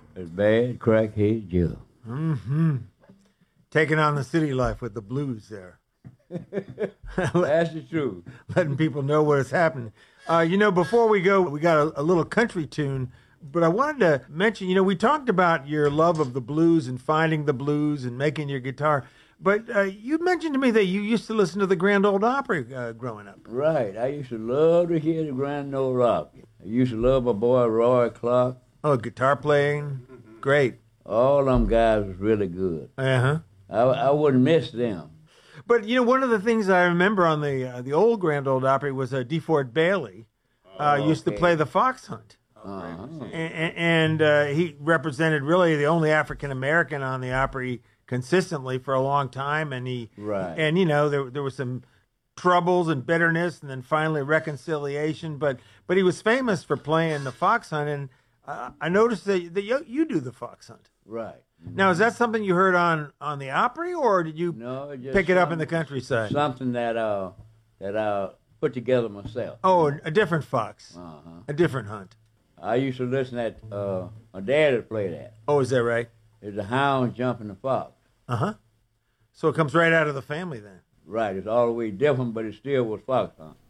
As bad, crackhead Joe. Mm-hmm. Taking on the city life with the blues there. That's the truth. Letting people know what is happening. Before we go, we got a little country tune, but I wanted to mention, we talked about your love of the blues and finding the blues and making your guitar, but you mentioned to me that you used to listen to the Grand Ole Opry growing up. Right. I used to love to hear the Grand Ole Opry. I used to love my boy Roy Clark. Oh, guitar playing? Great. All them guys was really good. Uh-huh. I wouldn't miss them. But, one of the things I remember on the old Grand Ole Opry was DeFord Bailey used to play the fox hunt. Uh-huh. And he represented really the only African-American on the Opry consistently for a long time. And there was some troubles and bitterness and then finally reconciliation. But he was famous for playing the fox hunt. And I noticed that you do the fox hunt. Right. Now, is that something you heard on the Opry, or did you pick it up in the countryside? Something that I put together myself. Oh, a different fox. Uh-huh. A different hunt. I used to listen at my dad would play that. Oh, is that right? It's the hound jumping the fox. Uh-huh. So it comes right out of the family then. Right. It's all the way different, but it still was fox hunt.